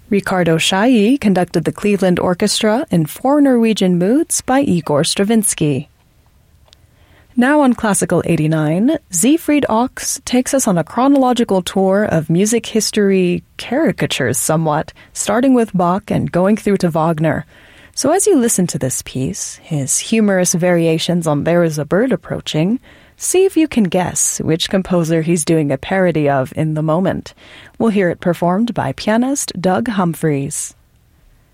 Ricardo Chailly conducted the Cleveland Orchestra in Four Norwegian Moods by Igor Stravinsky. Now on Classical 89, Siegfried Ochs takes us on a chronological tour of music history caricatures somewhat, starting with Bach and going through to Wagner. So as you listen to this piece, his humorous variations on There Is a Bird Approaching, see if you can guess which composer he's doing a parody of in the moment. We'll hear it performed by pianist Doug Humphreys.